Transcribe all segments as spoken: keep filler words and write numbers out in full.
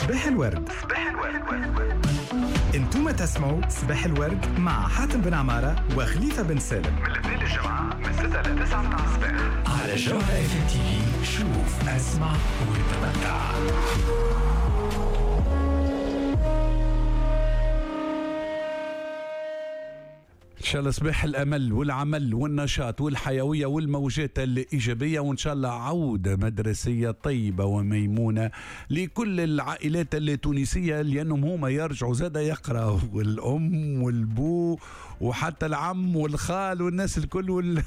صباح الورد. صباح الورد. انتم تسمعوا صباح الورد مع حاتم بن عمارة وخليفة بن سالم من الاثنين للجمعة من ستة ل تسعة الصباح على جوهرة اف ام تي في. شوف اسمع وتمتع. إن شاء الله صباح الأمل والعمل والنشاط والحيوية والموجات الإيجابية، وإن شاء الله عودة مدرسية طيبة وميمونة لكل العائلات التونسية، لأنهم هما يرجعوا زاد يقرأوا، والأم والبو وحتى العم والخال والناس الكل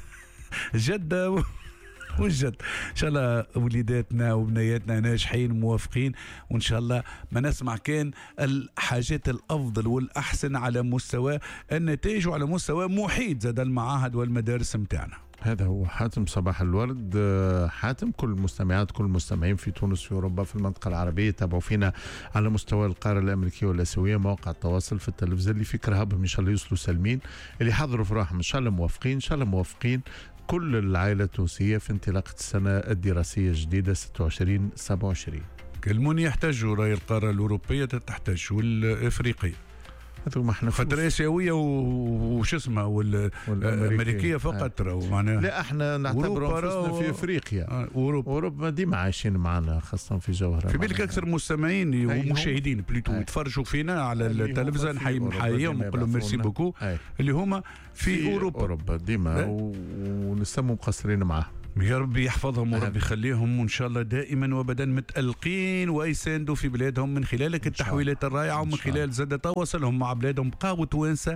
والجدة والجد. ان شاء الله وليداتنا وبنياتنا ناجحين موافقين، وان شاء الله ما نسمع كان الحاجات الافضل والاحسن على مستوى النتائج وعلى مستوى محيط زاد المعاهد والمدارس متاعنا. هذا هو حاتم صباح الورد. حاتم كل المستمعات كل المستمعين في تونس في أوروبا في المنطقة العربية تابعوا فينا على مستوى القارة الأمريكية والآسيوية، مواقع التواصل في التلفزيون اللي في كرهبهم إن شاء الله يوصلوا سالمين، اللي حضروا في راحهم إن شاء الله موافقين، إن شاء الله موافقين كل العائلة التونسية في انطلاقة السنة الدراسية الجديدة ستة وعشرين سبعة وعشرين. كلمون يحتاجوا راي القارة الأوروبية تحتاج والإفريقية خاطر آسيوية وش اسمها والأمريكية فقط. لا احنا نعتبر انفسنا في افريقيا. آه اوروبا اوروبا ديما عايشين معنا خاصة في جوهرة. في بالك اكثر مستمعين ومشاهدين بليتو يتفرجوا فينا على التلفزيون، حي نحييهم ونقول لهم ميرسي بوكو اللي هما في, في اوروبا اوروبا ديما ونسموا مقصرين معاهم. يا ربي يحفظهم وربي يخليهم، وان شاء الله دائما وابدا متألقين ويساندوا في بلادهم من خلالك التحويلات الرائعه، ومن خلال زاد تواصلهم مع بلادهم بقاو توانسه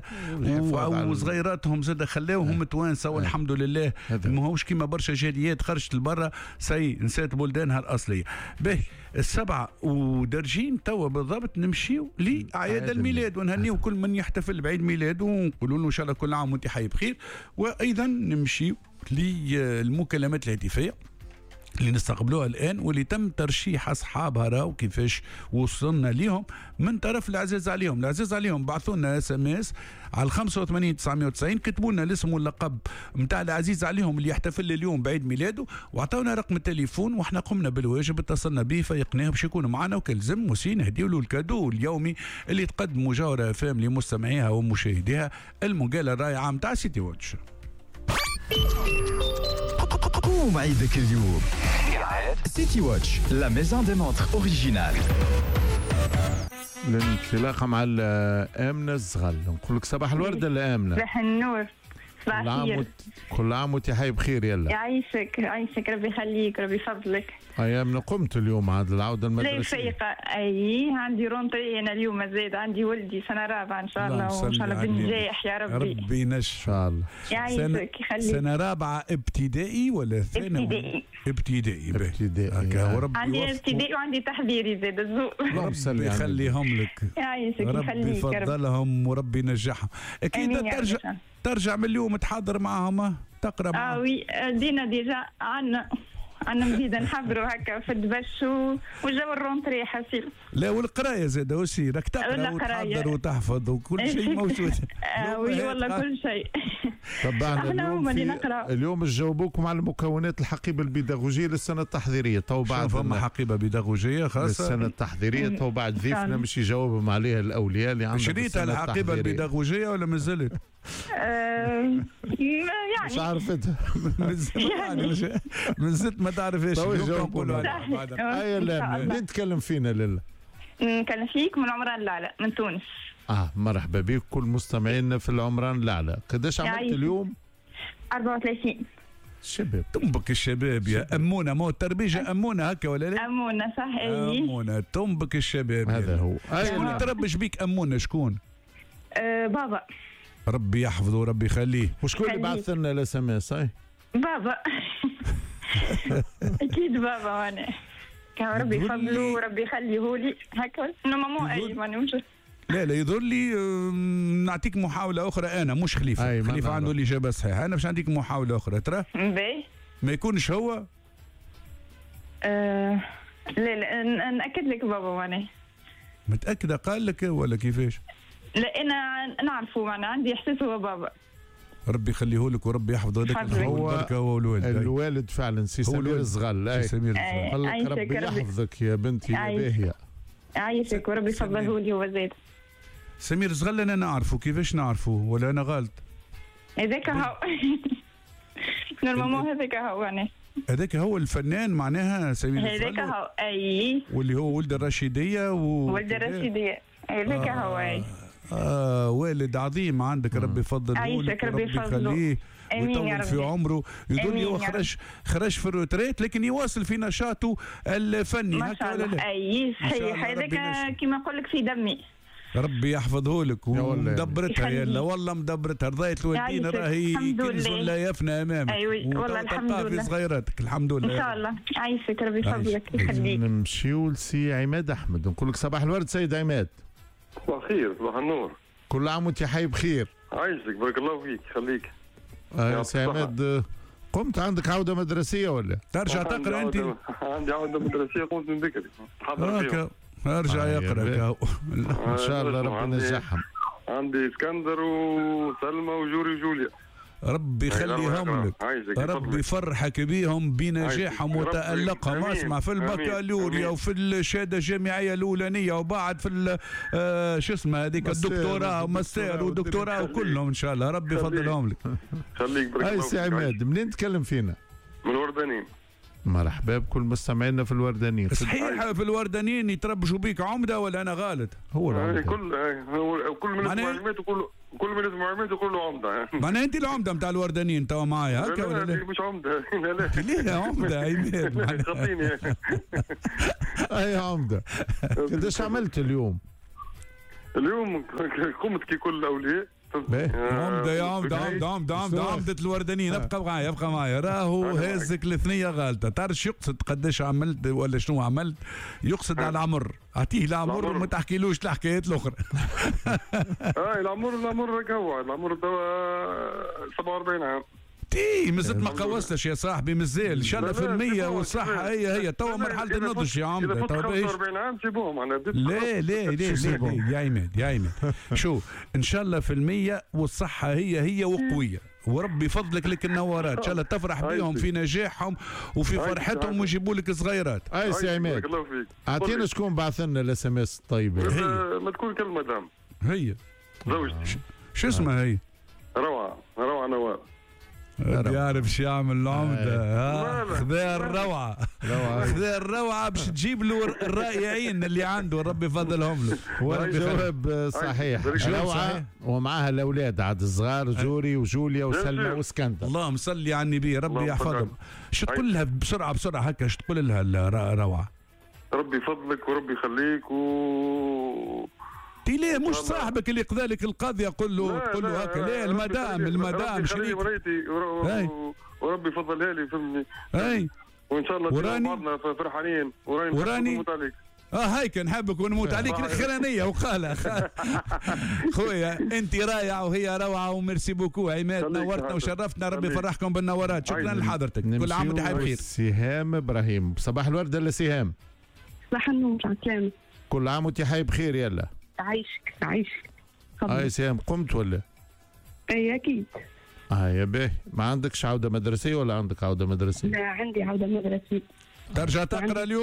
وصغيراتهم زاد خلاوهم توانسه والحمد لله. ماهوش كيما برشا جاليات خرجت لبرا سي نسات بلدانها الاصليه. به السبعه ودرجين توا بالضبط نمشيو لاعياد الميلاد ونهنيو كل من يحتفل بعيد ميلاده ونقولوا له ان شاء الله كل عام وانت حي بخير، وايضا نمشيو للمكالمات الهاتفية اللي نستقبلوها الآن واللي تم ترشيح أصحابها راو كيفاش وصلنا ليهم من طرف العزيز عليهم. العزيز عليهم بعثوا لنا اس ام اس على خمسة وثمانين تسعمائة وتسعين، كتبوا لنا الاسم واللقب نتاع العزيز عليهم اللي يحتفل اليوم بعيد ميلاده، وعطونا رقم التليفون واحنا قمنا بالواجب، اتصلنا به فيقناه باش يكون معنا وكلزم وسي نهديو له الكادو اليومي اللي تقدم جوهرة فام لمستمعيها ومشاهديها المقالة الرائعة نتاع سيتي واتش. قوم عيدك اليوم سيتي واتش لا ميزون دي مونتر اوريجينال. الانطلاقه مع آمنة الزغل، نقول لك صباح الورد لآمنة. صباح النور. صباح الخير. كل عام وانت حي بخير. يلا يعيشك يعيشك ربي يخليك ربي يفضلك. اي آمنة قمت اليوم عاد العودة المدرسية؟ لا فايقة. اي عندي رونتري انا اليوم زايد، عندي ولدي سنة رابعة ان شاء الله وان شاء الله بنجاح يا ربي. ربي نش ان شاء الله. يعيشك يخليك. سنة رابعة ابتدائي ولا ثانوي؟ ابتدائي. ابتدائي ابتدائي. وربي عندي ابتدائي وعندي تحضيري زاد الزوق. ربي يخليهم لك. يعيشك يخليك. ربي يفضلهم وربي ينجحهم. اكيد ترجع ترجع من اليوم تحضر معهم تقرا معهم. اه وي دينا ديجا عنا عنا مزيدا نحضروا هكا في الدبش وجو الرونتري حسيل. لا والقرايه زاد وسي راك تقرا وتحضر وتحفظ وكل شيء موجود. اه وي والله كل شيء. طبعا اليوم اليوم جاوبوكم على المكونات الحقيبه البيداغوجيه للسنه التحضيريه. تو بعد فما حقيبه بيداغوجيه خاصه للسنه التحضيريه، تو بعد ضيفنا باش يجاوبهم عليها الاولياء اللي عندهم شريتها الحقيبه البيداغوجيه ولا مازالت؟ يعني مش عرفتها يعني من زدت ما تعرفش. اي لا نتكلم فينا لله. نتكلم فيك من عمران الأعلى من تونس. اه مرحبا بك كل مستمعينا في العمران الأعلى. قداش عملت اليوم؟ أربعة وثلاثين. شباب تنبك الشباب يا أمونة، مو التربيجة أمونة هكا ولا لا؟ أمونة صح. اي أمونة تنبك الشباب. هذا هو. شكون تربش بيك أمونة؟ شكون؟ أه بابا. ربي يحفظه وربي يخليه. وشكون اللي بعث لنا الاس ام اس؟ بابا. اكيد بابا. وانا كان ربي يفضله وربي يخليه لي هكا انما مو اي ماني مش. لا لا يظهر لي نعطيك محاولة أخرى أنا مش خليفة. خليفة عنده الإجابة صحيحة، أنا باش نعطيك محاولة أخرى ترى. باهي. ما يكونش هو؟ أه لا لا نأكد لك بابا. وانا متأكدة قال لك ولا كيفاش؟ لا انا نعرفه معنا عندي احساس هو بابا. ربي يخليه لك وربي يحفظه لك. هو هو الوالد الوالد فعلا سي سمير الزغل. سي سمير الزغل. الله ربي يحفظك يا بنتي يا باهيه. عايشك وربي يفضله لي هو زاد. سمير زغل انا نعرفه، كيفاش نعرفه ولا انا غلط؟ هذاك هو نورمالمون هذاك هو انا. هذاك هو الفنان معناها سمير هذاك هو اي. واللي هو ولد الرشيديه و... ولد الرشيديه هذاك آه هو اي. اه والد عظيم عندك، ربي يفضله عايشك ربي يفضله ويطول في عمره. يقول لي هو خرج خرج في الروتريت لكن يواصل في نشاطه الفني ما شاء الله. اي صحيح، هذاك كما نقول لك في دمي. ربي يحفظه لك ومدبرتها يلا والله مدبرتها، رضيت الوالدين راهي كنز لا يفنى امامك. ايوه والله الحمد لله في صغيراتك الحمد لله ان شاء الله. عايشك ربي يفضلك يخليك. نمشيو لسي عماد احمد، نقول لك صباح الورد سيد عماد. صباح الخير، صباح النور. كل عام وانت حي بخير. عايشك بارك الله فيك يخليك. آه سي عماد، قمت عندك عوده مدرسيه ولا ترجع تقرا انت؟ عندي عوده مدرسيه قمت من بكري تحضر فيها. ارجع آه يقرا ان شاء الله ربنا ينجحهم. عندي اسكندر وسلمى وجوري وجوليا. ربي يخليهم لك، ربي يفرحك بيهم بنجاحهم وتألقهم. اسمع في البكالوريا وفي الشهاده الجامعيه الاولانيه وبعد في آه شو اسمه هذيك الدكتوراه وماستر ودكتوراه وكلهم ان شاء الله ربي يفضلهم لك. خليك برك. اي سي عماد منين تكلم فينا؟ من الوردانين. مرحبا بكل مستمعينا في الوردانين. صحيح في الوردانين يتربجوا بيك عمده ولا انا غلط؟ هو العمده. كل كل من اسمه عماد وكل كل من اسمه عماد وكل له عمده. معناها انت العمده نتاع الوردانيين توا معايا هكا ولا لا؟ مش عمده. لا لا ليه عمده عماد؟ خطيني. اي عمده. قداش عملت اليوم؟ اليوم قمت كي كل الاولياء. عمده يا عمده عمده عمده عمده عمده الوردانيين. ابقى معايا ابقى معايا راهو هازك الثنيه غالطه. تعرف يقصد قداش عملت ولا شنو عملت؟ يقصد على العمر، اعطيه العمر وما تحكيلوش الحكايات الاخرى. اه العمر العمر هو العمر توا سبعة وأربعين عام. تي مازلت ما قوستش يا صاحبي مازال ان شاء الله في المية والصحة هي هي توا مرحلة النضج يا عمدة. توا خمسة وأربعين عام سيبوهم انا. لا لا لا لا يا عماد يا عماد شو ان شاء الله في المية والصحة هي هي وقوية وربي فضلك لك النوارات ان شاء الله تفرح بهم في نجاحهم وفي فرحتهم ويجيبوا لك صغيرات. اي سي عماد اعطينا شكون بعث لنا الاس ام اس الطيبة. ما تكون كلمة دام هي زوجتي. شو اسمها هي؟ روعة روعة نوار. بيعرف شو يعمل العمدة. ها خذا الروعة خذا الروعة باش تجيب له الرائعين اللي عنده ربي يفضلهم له. هو الجواب صحيح. روعة ومعها الأولاد عاد الصغار جوري وجوليا وسلمى واسكندر. اللهم صلي على النبي ربي يحفظهم. شو تقول لها بسرعة بسرعة هكا شو تقول لها روعة؟ ربي يفضلك وربي يخليك و تي ليه مش صاحبك اللي قذالك القضية قل له تقول له هكا؟ ليه المدام المدام شريك وربي يفضلها لي فهمني. اي وان شاء الله بعضنا فرحانين وراني وراني عليك. اه هيك نحبك ونموت عليك الاخرانيه وقالها خويا انت رايعه وهي روعه وميرسي بوكو عماد نورتنا وشرفتنا ربي يفرحكم بالنورات. شكرا لحضرتك كل عام وانت بخير. سهام ابراهيم صباح الورد ولا سهام؟ صباح النور عسلامة. كل عام وانت بخير. يلا عايشك عايشك. اي سهام قمت ولا؟ اي اكيد. اه يا باهي ما عندكش عوده مدرسيه ولا عندك عوده مدرسيه؟ لا عندي عوده مدرسيه. ترجع تقرا اليوم؟